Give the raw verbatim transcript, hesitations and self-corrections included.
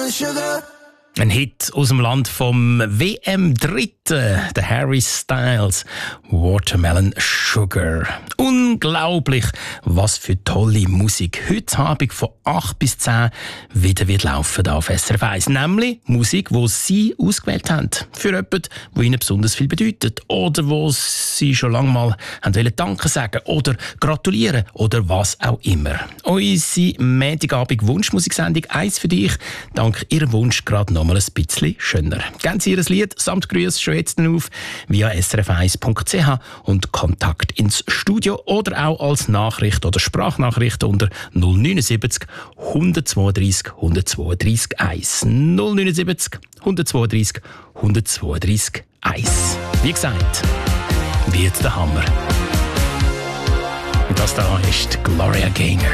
sugar. Ein Hit aus dem Land vom W M-Dritten, der Harry Styles, Watermelon Sugar. Unglaublich, was für tolle Musik heute Abend von acht bis zehn wieder wird laufen auf S R F eins. Nämlich Musik, die Sie ausgewählt haben. Für jemanden, der Ihnen besonders viel bedeutet. Oder wo Sie schon lange mal haben wollen Danke sagen oder gratulieren oder was auch immer. Unsere Montagabend Wunschmusiksendung «Eins für dich», dank Ihrem Wunsch gerade noch mal ein bisschen schöner. Geben Sie Ihr Lied samt Grüß schon jetzt auf via s r f eins punkt c h und Kontakt ins Studio oder auch als Nachricht oder Sprachnachricht unter null neun sieben null eins zwei drei eins zwei drei eins. null neun sieben null eins zwei drei eins zwei drei eins. Wie gesagt, wird der Hammer. Und das da ist Gloria Gaynor.